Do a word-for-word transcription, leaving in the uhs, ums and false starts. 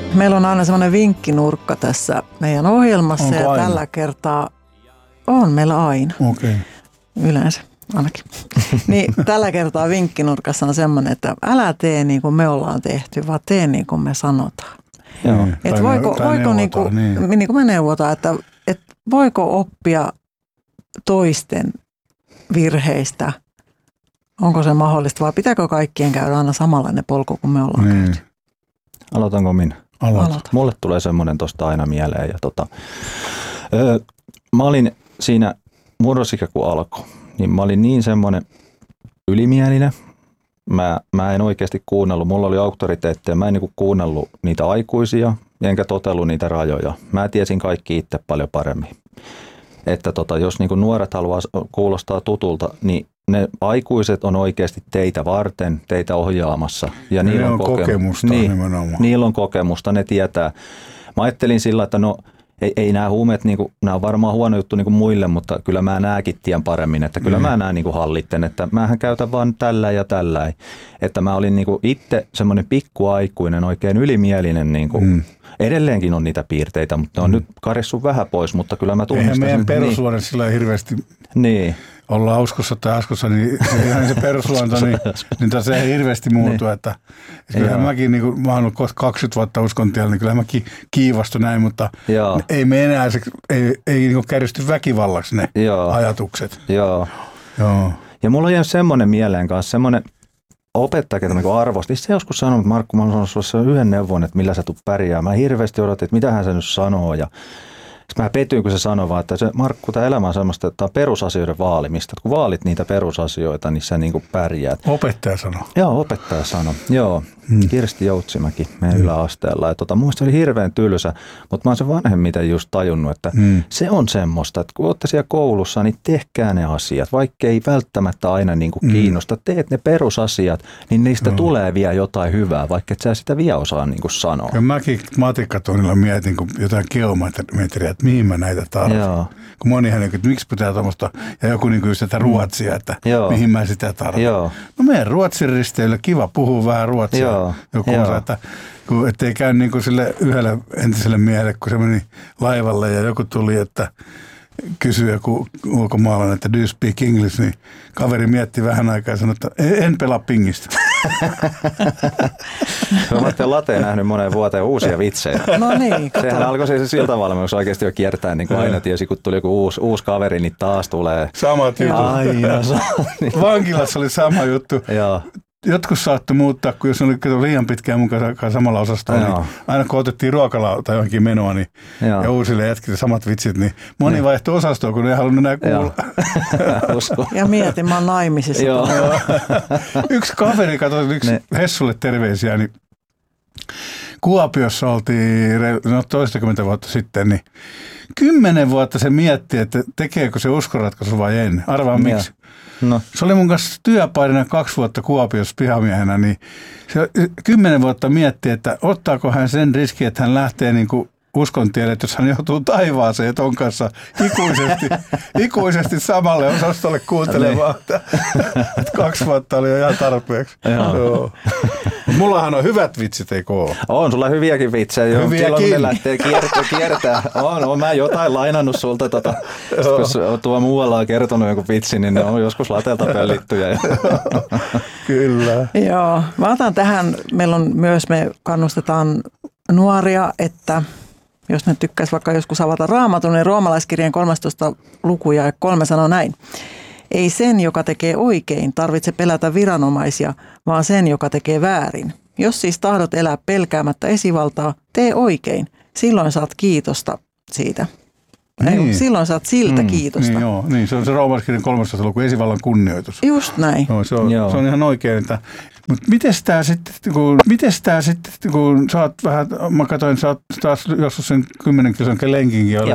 Meillä on aina semmoinen vinkkinurkka tässä meidän ohjelmassa. Onko ja aina? Tällä kertaa on meillä aina. Okei. Okay. Yleensä ainakin. Niin, tällä kertaa vinkkinurkassa on semmoinen, että älä tee niin kuin me ollaan tehty, vaan tee niin kuin me sanotaan. Joo. Että voiko, tai voiko niin kuin, niin. niin kuin me neuvotaan, että, että voiko oppia toisten virheistä? Onko se mahdollista vai pitääkö kaikkien käydä aina samanlainen polku kuin me ollaan Niin. käyty? Aloitanko minä? Aloita. Aloita. Mulle tulee semmoinen tosta aina mieleen. Ja tota, öö, mä olin siinä murrosikä kun alkoi, niin mä olin niin semmoinen ylimielinen. Mä, mä en oikeasti kuunnellut, mulla oli auktoriteetteja, mä en niinku kuunnellut niitä aikuisia, enkä totellut niitä rajoja. Mä tiesin kaikki itse paljon paremmin. Että tota, jos niinku nuoret haluaa kuulostaa tutulta, niin ne aikuiset on oikeasti teitä varten, teitä ohjaamassa. Ja Ne niillä on koke- kokemusta niin, nimenomaan. Niillä on kokemusta, ne tietää. Mä ajattelin sillä, että no ei, ei nämä huumeet, niinku, nämä on varmaan huono juttu niinku muille, mutta kyllä mä nääkin tien paremmin, että kyllä mm. mä nää niinku hallitten, että mähän käytän vaan tällä ja tällä. Että mä olin niinku itse semmoinen pikkuaikuinen, oikein ylimielinen. Niinku, mm. Edelleenkin on niitä piirteitä, mutta ne on mm. nyt karissut vähän pois, mutta kyllä mä tunnistan. Eihän meidän perusluonne niin. sillä hirveästi niin. ollaan uskossa tai askossa, niin se, se perusluonto, niin, niin se ei hirveästi muutu. Niin. Että, että kyllähän mäkin, niin kuin, mä oon ollut kaksikymmentä vuotta uskontiellä, niin kyllähän mäkin kiivastun näin, mutta Joo. ei me enää, se, ei, ei niin kuin kärjisty väkivallaksi ne Joo. ajatukset. Joo. Joo. Ja mulla on jäänyt semmoinen mieleen kanssa, semmoinen opettaja, ketä niin arvosti. Se joskus sanoi, että Markku, mä oon sanonut sulle yhden neuvon, että millä sä tulet pärjää. Mä hirveästi odotin, että mitä hän se nyt sanoo. Ja mä petyin, kun se sanoi vaan, että se, Markku, tämä elämä on semmoista, että tämä on perusasioiden vaalimista. Että kun vaalit niitä perusasioita, niin sä niin kuin pärjäät. Opettaja sanoi. Joo, opettaja sanoi. Joo, hmm. Kirsti Joutsimäki meidän hmm. yläasteella. Ja tota, mun mielestä oli hirveän tylsä, mutta mä oon sen vanhemmiten just tajunnut, että hmm. se on semmoista, että kun ootte siellä koulussa, niin tehkää ne asiat. Vaikka ei välttämättä aina niin kuin kiinnosta, hmm. teet ne perusasiat, niin niistä no. tulee vielä jotain hyvää, vaikka et sä sitä vielä osaa niin kuin sanoa. Ja mäkin matikkatunnilla mietin kun jotain geometriaa, että mihin mä näitä tarvitsen. Kun monihan, että miksi pitää tuommoista, ja joku niin kuin just tätä ruotsia, että Joo. mihin mä sitä tarvitsen. Joo. No meidän ruotsin risteillä, kiva puhua vähän ruotsia. Joo. Joku osa, että ettei käy niin kuin sille yhdelle entiselle miehelle, kun se meni laivalle ja joku tuli, että kysyi joku ulkomaalainen, että do you speak English, niin kaveri mietti vähän aikaa ja sanoi, että en pelaa pingistä. Mä olette Lateen nähnyt moneen vuoteen uusia vitsejä. No niin. Sehän alkoi se siltavalmennus oikeasti jo kiertää, niin kuin aina tiesi, kun tuli joku uusi, uusi kaveri, niin taas tulee. Samat jutut. Aina. Vankilassa oli sama juttu. Joo. Jotkut saattoi muuttaa, kun jos oli liian pitkään mukaan samalla osastolla, niin aina kun otettiin ruokalaa tai johonkin menoa, niin ja uusille jätkille samat vitsit, niin moni vaihtoi osastoa, kun ei halunnut enää kuulla. Ja mietin, mä oon naimisissa. Yksi kaveri, katsoi yksi ne. Hessulle terveisiä, niin Kuopiossa oltiin no, toistakymmentä vuotta sitten, niin kymmenen vuotta se mietti, että tekeekö se uskonratkaisu vai en. Arvaa miksi. No. Se oli mun kanssa työpairina kaksi vuotta Kuopiossa pihamiehenä, niin se kymmenen vuotta mietti, että ottaako hän sen riski, että hän lähtee niin kuin uskon tielle, että jos hän joutuu taivaaseen ton kanssa ikuisesti, ikuisesti samalle osastolle kuuntelemaan, että, että kaksi vuotta oli jo ihan tarpeeksi. Joo. Mullahan on hyvät vitsit, eikö ole? On, sulla hyviäkin vitsejä. Hyviäkin. Ne lähtee kiertää. kiertää. On, on mä jotain lainannut sulta. Tota, kun tuo muualla on kertonut joku vitsi, niin ne on joskus Latelta pöllittyjä. Kyllä. Joo, mä otan tähän, meillä on myös, me kannustetaan nuoria, että jos ne tykkäisi vaikka joskus avata Raamatun, niin roomalaiskirjeen kolmastoista luku ja kolme sanoo näin. Ei sen, joka tekee oikein, tarvitse pelätä viranomaisia, vaan sen, joka tekee väärin. Jos siis tahdot elää pelkäämättä esivaltaa, tee oikein. Silloin saat kiitosta siitä. Niin. Ei, silloin saat siltä mm, kiitosta. Niin, joo. Niin, se on se roomalaiskirjan kolmastoista luku, esivallan kunnioitus. Just näin. No, se, on, se on ihan oikein, että mutta mites tää sitten, kun, mites tää sitten, kun sä oot vähän, mä katsoin, sä oot taas joskus sen kymmenen kilon lenkinkin